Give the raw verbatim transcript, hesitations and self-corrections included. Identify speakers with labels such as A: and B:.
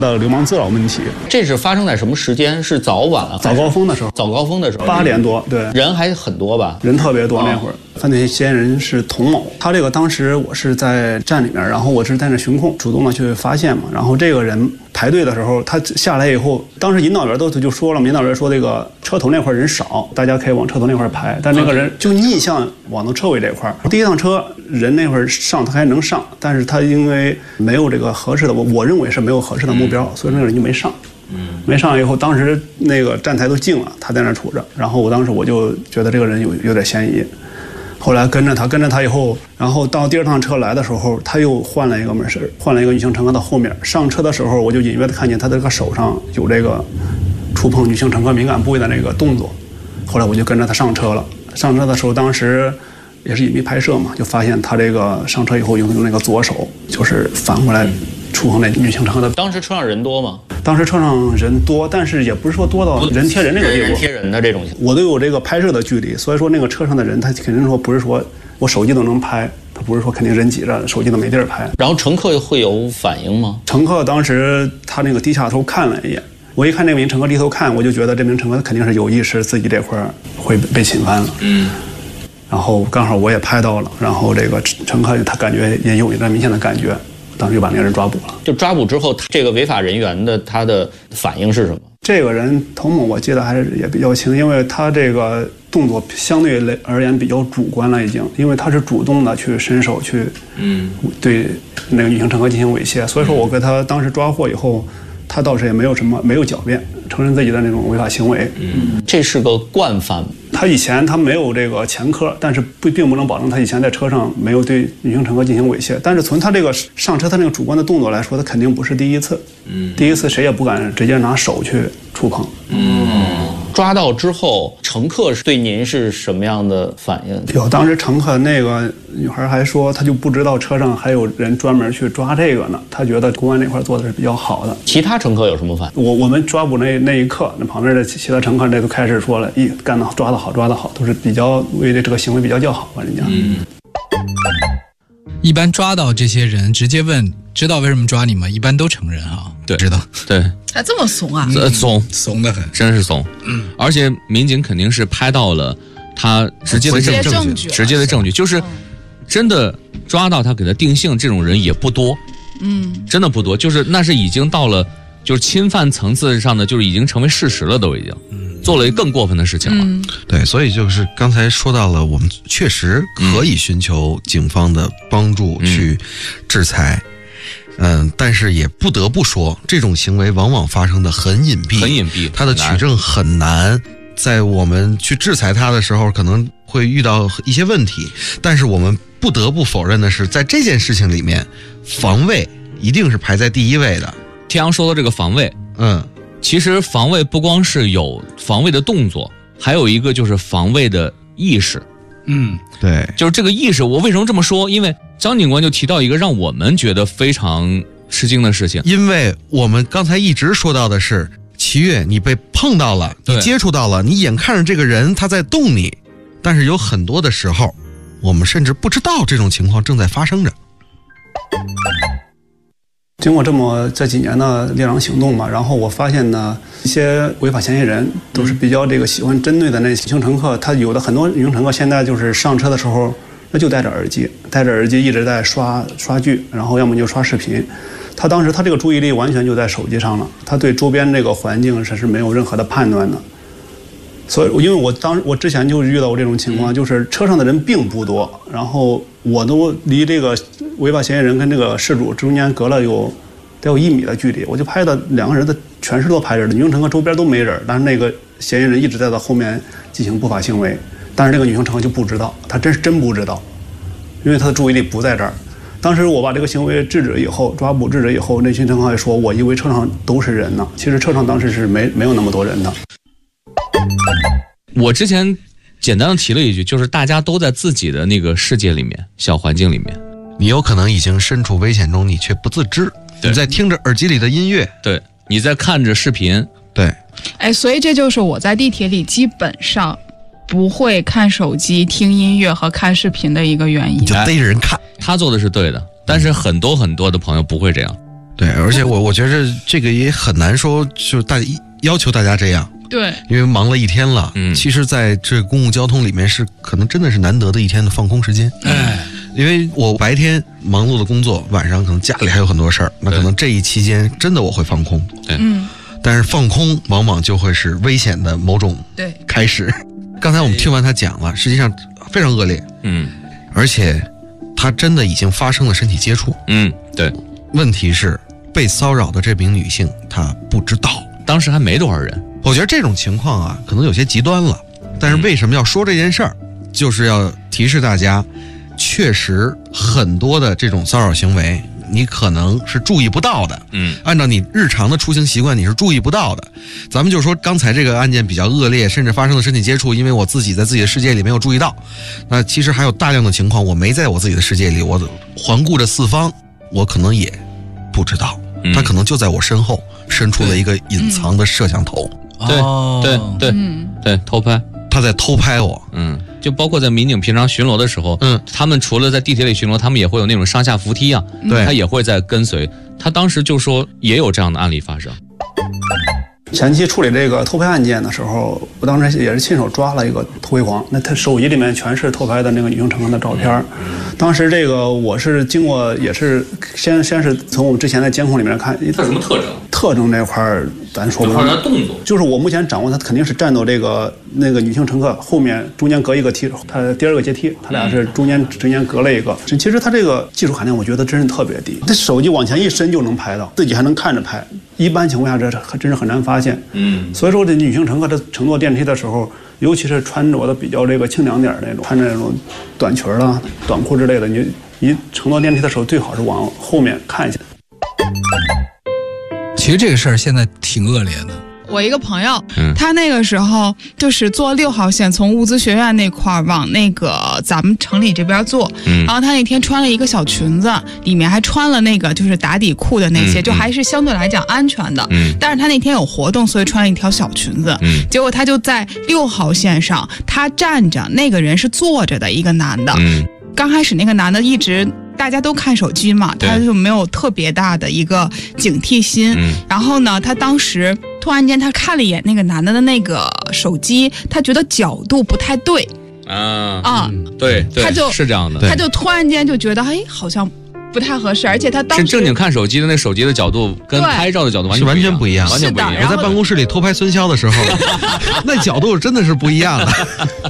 A: 的流氓自扰问题。
B: 这是发生在什么时间？是早晚啊？
A: 早高峰的时候。
B: 早高峰的时候，
A: 八点多，对，
B: 人还很多吧？
A: 人特别多那会儿。犯罪嫌疑人是童某，他这个当时我是在站里面，然后我是在那巡控，主动的去发现嘛。然后这个人排队的时候，他下来以后，当时引导员都就说了，引导员说这个车头那块人少，大家可以往车头那块排，但那个人就逆向往到车尾这块。第一趟车人那会儿上他还能上，但是他因为没有这个合适的，我我认为是没有合适的目标，所以那个人就没上。没上以后，当时那个站台都静了，他在那杵着，然后我当时我就觉得这个人有有点嫌疑。后来跟着他，跟着他以后，然后到第二趟车来的时候，他又换了一个门市，换了一个女性乘客到后面。上车的时候，我就隐约的看见他的这个手上有这个触碰女性乘客敏感部位的那个动作。后来我就跟着他上车了。上车的时候，当时也是隐秘拍摄嘛，就发现他这个上车以后用用那个左手就是反过来触碰那女性乘客的。
B: 当时车上人多吗？
A: 当时车上人多，但是也不是说多到人贴人那个地步，
B: 人贴人的这种。
A: 我都有这个拍摄的距离，所以说那个车上的人，他肯定说不是说我手机都能拍，他不是说肯定人挤着，手机都没地儿拍。
B: 然后乘客会有反应吗？
A: 乘客当时他那个低下头看了一眼，我一看那名乘客低头看，我就觉得这名乘客肯定是有意识自己这块会被侵犯了。嗯。然后刚好我也拍到了，然后这个乘客他感觉也有一个明显的感觉。当时就把那个人抓捕了。
B: 就抓捕之后，这个违法人员的他的反应是什么？
A: 这个人童某我记得还是也比较轻，因为他这个动作相对而言比较主观了已经，因为他是主动的去伸手去，嗯，对那个女性乘客进行猥亵，所以说我跟他当时抓获以后，他倒是也没有什么没有狡辩，承认自己的那种违法行为。
B: 嗯，这是个惯犯。
A: 他以前他没有这个前科，但是不并不能保证他以前在车上没有对女性乘客进行猥亵。但是从他这个上车他那个主观的动作来说，他肯定不是第一次。嗯，第一次谁也不敢直接拿手去触碰。
B: 嗯，抓到之后，乘客对您是什么样的反应？
A: 有，当时乘客那个女孩还说，她就不知道车上还有人专门去抓这个呢，她觉得公安那块做的是比较好的。
B: 其他乘客有什么反应？
A: 我我们抓捕那那一刻，那旁边的其他乘客那都开始说了，咦，干得好，抓得好，抓得好，都是比较为这个行为比较叫好吧，人家。嗯。
C: 一般抓到这些人，直接问知道为什么抓你吗？一般都承认啊，
D: 对，
C: 知道，
D: 对。
E: 还这么怂啊？
D: 呃，怂，
C: 怂得很，
D: 真是怂。嗯，而且民警肯定是拍到了他直接的证
E: 证
D: 据，直接的证据，就是真的抓到他给他定性，这种人也不多。嗯，真的不多，就是那是已经到了就是侵犯层次上的，就是已经成为事实了，都已经。做了更过分的事情了。嗯，
F: 对，所以就是刚才说到了，我们确实可以寻求警方的帮助去制裁，嗯，嗯但是也不得不说，这种行为往往发生的很隐蔽，
D: 很隐蔽，
F: 它的取证很难。在我们去制裁它的时候，可能会遇到一些问题，但是我们不得不否认的是，在这件事情里面，防卫一定是排在第一位的。
D: 天阳说的这个防卫，嗯。其实防卫不光是有防卫的动作，还有一个就是防卫的意识。
C: 嗯，
F: 对，
D: 就是这个意识。我为什么这么说？因为张警官就提到一个让我们觉得非常吃惊的事情。
F: 因为我们刚才一直说到的是，齐越，你被碰到了，你接触到了，你眼看着这个人他在动你，但是有很多的时候，我们甚至不知道这种情况正在发生着。
A: 经过这么这几年的猎狼行动嘛，然后我发现呢，一些违法嫌疑人都是比较这个喜欢针对的那女性乘客，他有的很多女性乘客现在就是上车的时候，那就戴着耳机，戴着耳机一直在刷刷剧，然后要么就刷视频。他当时他这个注意力完全就在手机上了，他对周边这个环境是是没有任何的判断的。所以，因为我当我之前就遇到过这种情况，就是车上的人并不多，然后我都离这个违法嫌疑人跟这个事主中间隔了有得有一米的距离，我就拍的两个人的全是都拍着的，女性乘客周边都没人，但是那个嫌疑人一直在他后面进行不法行为，但是这个女性乘客就不知道，她真是真不知道，因为她的注意力不在这儿。当时我把这个行为制止以后，抓捕制止以后，那群乘客还说，我以为车上都是人呢，其实车上当时是没没有那么多人的。
D: 我之前简单的提了一句，就是大家都在自己的那个世界里面，小环境里面，
F: 你有可能已经身处危险中，你却不自知。你在听着耳机里的音乐，
D: 对，你在看着视频，
F: 对。
E: 哎，所以这就是我在地铁里基本上不会看手机、听音乐和看视频的一个原因。
F: 你就逮着人看，
D: 他做的是对的，但是很多很多的朋友不会这样。
F: 对，而且我我觉得这个也很难说，就大要求大家这样。
E: 对，
F: 因为忙了一天了，
D: 嗯，
F: 其实在这公共交通里面是可能真的是难得的一天的放空时间。
C: 哎，
F: 因为我白天忙碌的工作，晚上可能家里还有很多事儿，那可能这一期间真的我会放空。
D: 对，
E: 嗯，
F: 但是放空往往就会是危险的某种
E: 对
F: 开始。刚才我们听完他讲了，实际上非常恶劣，
D: 嗯
F: 而且他真的已经发生了身体接触。
D: 嗯，对，
F: 问题是被骚扰的这名女性她不知道，
D: 当时还没多少人。
F: 我觉得这种情况啊，可能有些极端了。但是为什么要说这件事儿，就是要提示大家，确实很多的这种骚扰行为，你可能是注意不到的。
D: 嗯，
F: 按照你日常的出行习惯，你是注意不到的。咱们就说刚才这个案件比较恶劣，甚至发生了身体接触，因为我自己在自己的世界里没有注意到。那其实还有大量的情况，我没在我自己的世界里，我环顾着四方，我可能也不知道，他可能就在我身后伸出了一个隐藏的摄像头。
D: 对
C: 哦
D: 对对
E: 嗯，
D: 对，偷拍。
F: 他在偷拍我。
D: 嗯，就包括在民警平常巡逻的时候，
F: 嗯，
D: 他们除了在地铁里巡逻，他们也会有那种上下扶梯啊，
F: 对
D: 他也会在跟随。他当时就说也有这样的案例发生。
A: 前期处理这个偷拍案件的时候，我当时也是亲手抓了一个偷窥狂，那他手机里面全是偷拍的那个女性乘客的照片。当时这个我是经过，也是先先是从我们之前的监控里面看，
B: 它有什么特征？
A: 特征这块儿咱说不
B: 或
A: 上
B: 者它动作？
A: 就是我目前掌握，他肯定是站到这个那个女性乘客后面，中间隔一个梯，他第二个阶梯，他俩是中间中间隔了一个。其实他这个技术含量，我觉得真是特别低。他手机往前一伸就能拍到，自己还能看着拍。一般情况下，这真是很难发现。
B: 嗯，
A: 所以说这女性乘客她乘坐电梯的时候，尤其是穿着的比较这个清凉点那种，穿着那种短裙啦、短裤之类的，你你乘坐电梯的时候最好是往后面看一下。
C: 其实这个事儿现在挺恶劣的。
E: 我一个朋友，
D: 嗯
E: 他那个时候就是坐六号线从物资学院那块儿往那个咱们城里这边坐，
D: 嗯
E: 然后他那天穿了一个小裙子，里面还穿了那个就是打底裤的那些，
D: 嗯
E: 就还是相对来讲安全的。
D: 嗯
E: 但是他那天有活动，所以穿了一条小裙子。
D: 嗯
E: 结果他就在六号线上，他站着，那个人是坐着的一个男的。
D: 嗯
E: 刚开始那个男的一直大家都看手机嘛，
D: 对
E: 他就没有特别大的一个警惕心。
D: 嗯
E: 然后呢，他当时突然间他看了一眼那个男的的那个手机，他觉得角度不太对
D: 啊
E: 啊，
D: 对对，
E: 他就是
D: 这样的。
E: 他就突然间就觉得哎好像不太合适，而且他当时
D: 是正经看手机的那手机的角度跟
E: 对
D: 拍照的角度完
F: 是
D: 全
F: 完全不一样
D: 完全不一样。
E: 是的然后
F: 我在办公室里偷拍孙潇的时候，那角度真的是不一样的。